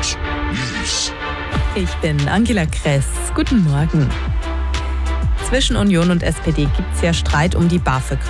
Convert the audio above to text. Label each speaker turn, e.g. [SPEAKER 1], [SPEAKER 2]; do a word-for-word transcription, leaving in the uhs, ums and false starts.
[SPEAKER 1] Hate News.
[SPEAKER 2] Ich bin Angela Kress. Guten Morgen. Zwischen Union und S P D gibt es ja Streit um die BAföG.